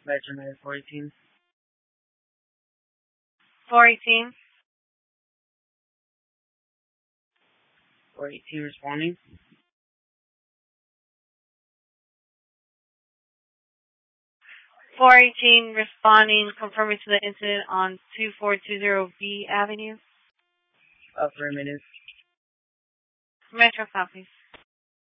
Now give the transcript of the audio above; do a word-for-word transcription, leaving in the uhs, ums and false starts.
Metro Med four eighteen. four eighteen. four eighteen responding. four eighteen responding, confirming to the incident on two four two zero B Avenue. Up for a minute. Metro copies.